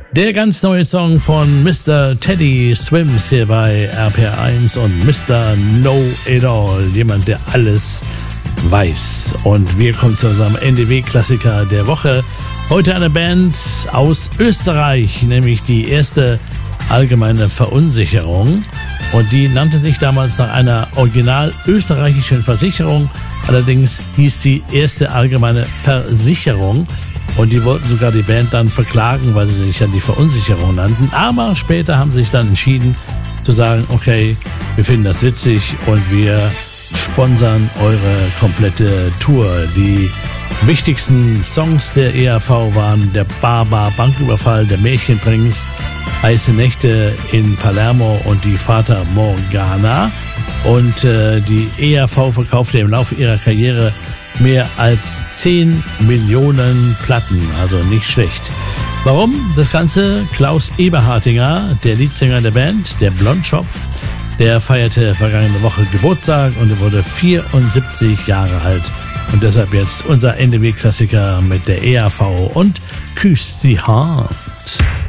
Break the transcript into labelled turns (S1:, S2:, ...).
S1: Der ganz neue Song von Mr. Teddy Swims hier bei RPR1 und Mr. Know It All, jemand, der alles weiß. Und wir kommen zu unserem NDW-Klassiker der Woche. Heute eine Band aus Österreich, nämlich die erste allgemeine Verunsicherung. Und die nannte sich damals nach einer original österreichischen Versicherung. Allerdings hieß die erste allgemeine Versicherung. Und die wollten sogar die Band dann verklagen, weil sie sich ja die Verunsicherung nannten. Aber später haben sie sich dann entschieden zu sagen, okay, wir finden das witzig und wir sponsern eure komplette Tour. Die wichtigsten Songs der EAV waren der Banküberfall, der Märchenprinz, Heiße Nächte in Palermo und die Fata Morgana. Und die EAV verkaufte im Laufe ihrer Karriere mehr als 10 Millionen Platten, also nicht schlecht. Warum? Das Ganze, Klaus Eberhartinger, der Leadsänger der Band, der Blondschopf, der feierte vergangene Woche Geburtstag und er wurde 74 Jahre alt. Und deshalb jetzt unser NDW-Klassiker mit der EAV und Küss die Hand.